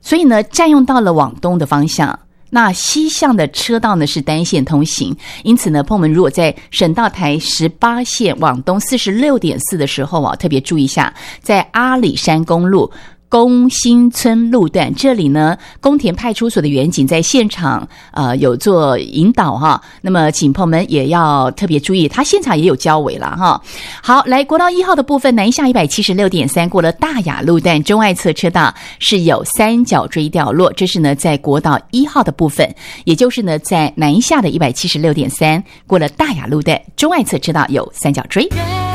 所以呢占用到了往东的方向。那西向的车道呢是单线通行，因此呢，朋友们如果在省道台18线往东 46.4 的时候啊，特别注意一下，在阿里山公路宫新村路段这里呢，宫田派出所的员警在现场有做引导哈，那么请朋友们也要特别注意，他现场也有交尾了哈。好，来国道1号的部分，南下 176.3 过了大雅路段中外侧车道是有三角锥掉落，这是呢在国道1号的部分，也就是呢在南下的 176.3 过了大雅路段中外侧车道有三角锥。